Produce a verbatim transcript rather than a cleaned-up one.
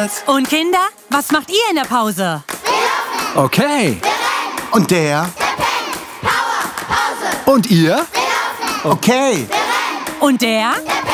Sportplatz. Und Kinder, was macht ihr in der Pause? Okay. Und der? Und ihr? Okay. Und der? Der